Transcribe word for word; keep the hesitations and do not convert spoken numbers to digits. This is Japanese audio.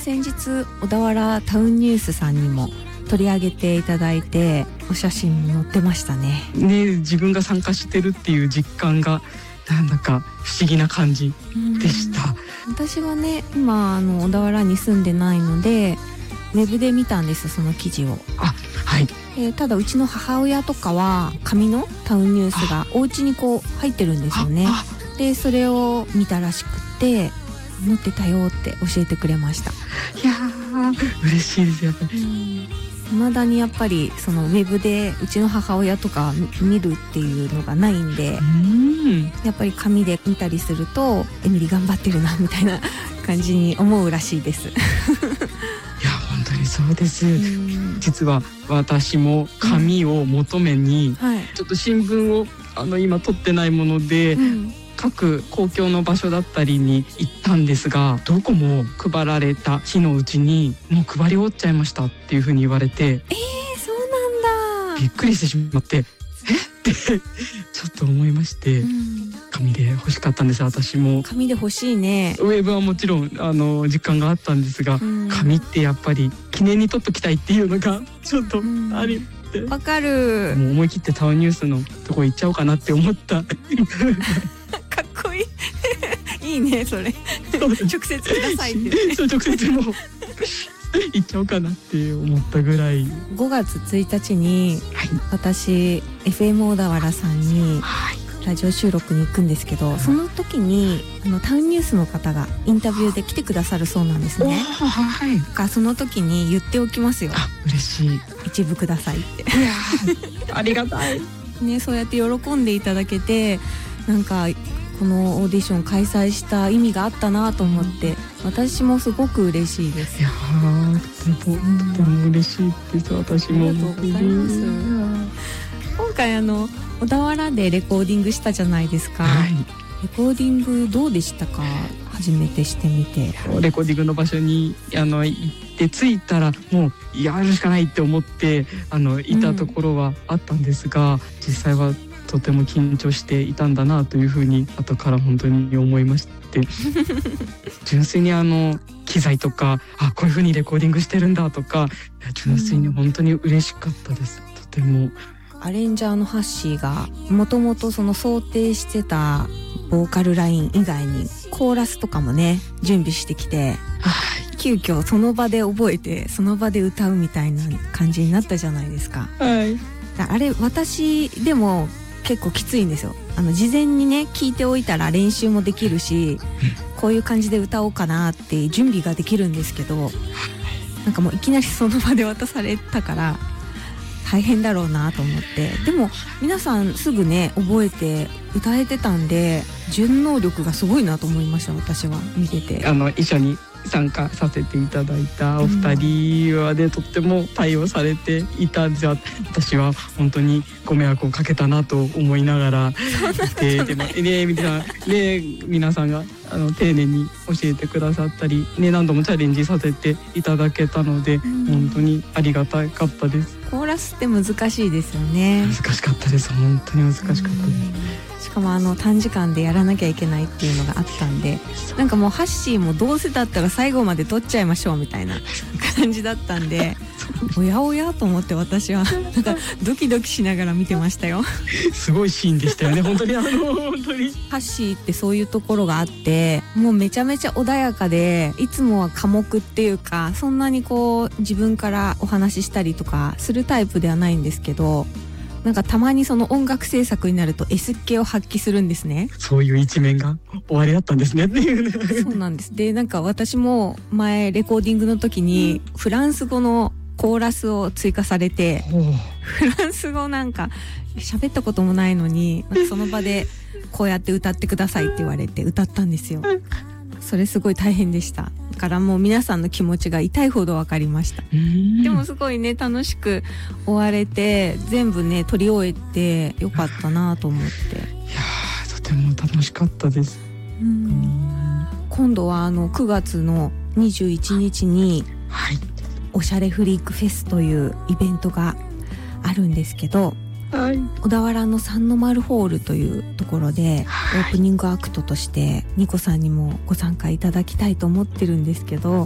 先日小田原タウンニュースさんにも取り上げていただいて、お写真も載ってましたね。 ね、自分が参加してるっていう実感がなんだか不思議な感じでした。 私はね、今あの小田原に住んでないのでウェブで見たんです、その記事を。 あ、はい。 えー、ただうちの母親とかは紙のタウンニュースがお家にこう入ってるんですよね。でそれを見たらしくって載ってたよって教えてくれました。 いやー嬉しいですやっぱり。 未だにやっぱりそのウェブでうちの母親とか見るっていうのがないんで、うんやっぱり紙で見たりするとエミリ頑張ってるなみたいな感じに思うらしいです。 いや本当にそうです。実は私も紙を求めに、うんはい、ちょっと新聞をあの今取ってないもので、うん各公共の場所だったりに行ったんですが、どこも配られた日のうちにもう配り終わっちゃいましたっていう風に言われて、えー、 そうなんだ。 びっくりしてしまって、えってちょっと思いまして、うん、紙で欲しかったんです。私も紙で欲しいね。 ウェブはもちろんあの実感があったんですが、うん、紙ってやっぱり記念に取っときたいっていうのがちょっとあり、 うん、わかる。 もう思い切ってタウンニュースのとこ行っちゃおうかなって思ったかっこいいいいねそれ直接くださいってそう直接もう行っちゃおうかなって思ったぐらい。 ごがつついたちに、はい、私 エフエム 小田原さんにラジオ収録に行くんですけど、はい、その時にあのタウンニュースの方がインタビューで来てくださるそうなんですね。はい、かその時に言っておきますよ。 あ、嬉しい。 一部くださいっていやありがたいね。そうやって喜んでいただけて、なんかこのオーディション開催した意味があったなと思って、私もすごく嬉しいです。 いやーとてもとても嬉しいです。私もありがとうございます。今回あの小田原でレコーディングしたじゃないですか、はい、レコーディングどうでしたか？初めてしてみて。 レコーディングの場所にあの行って着いたらもうやるしかないって思ってあのいたところはあったんですが、うん、実際はとても緊張していたんだなというふうに後から本当に思いまして純粋にあの機材とか、あ、こういうふうにレコーディングしてるんだとか、純粋に本当に嬉しかったです。とてもアレンジャーのハッシーがもともとその想定してたボーカルライン以外にコーラスとかもね準備してきて、はい、急遽その場で覚えてその場で歌うみたいな感じになったじゃないですか。はい、あれ私でも結構きついんですよ。あの事前にね聞いておいたら練習もできるし、こういう感じで歌おうかなって準備ができるんですけど、なんかもういきなりその場で渡されたから大変だろうなと思って。でも皆さんすぐね覚えて歌えてたんで、順応力がすごいなと思いました。私は見てて、 あの一緒に参加させていただいたお二人はね、うん、とっても対応されていたんです。私は本当にご迷惑をかけたなと思いながらいて、でもね皆さんね皆さんがあの丁寧に教えてくださったりね、何度もチャレンジさせていただけたので、うん、本当にありがたかったです。 コーラスって難しいですよね。 難しかったです。本当に難しかったです。 しかもあの短時間でやらなきゃいけないっていうのがあったんで、なんかもうハッシーもどうせだったら最後まで撮っちゃいましょうみたいな感じだったんでおやおやと思って私はなんかドキドキしながら見てましたよ。 すごいシーンでしたよね。本当にあの本当にハッシーってそういうところがあって、もうめちゃめちゃ穏やかで、いつもは寡黙っていうか、そんなにこう自分からお話ししたりとかするタイプではないんですけど、なんかたまにその音楽制作になると エス っ気を発揮するんですね。 そういう一面が終わりだったんですねっていうね。 そうなんです。でなんか私も前レコーディングの時にフランス語のコーラスを追加されて、フランス語なんか喋ったこともないのに、なんかその場でこうやって歌ってくださいって言われて歌ったんですよ。それすごい大変でした。だからもう皆さんの気持ちが痛いほど分かりました。でもすごいね楽しく終われて、全部ね撮り終えてよかったなと思って。いやーとても楽しかったです。うん、 今度はあのくがつのにじゅういちにちに、はい、おしゃれフリークフェスというイベントがあるんですけど、はい、小田原の三の丸ホールというところで、はい、オープニングアクトとしてニコさんにもご参加いただきたいと思ってるんですけど、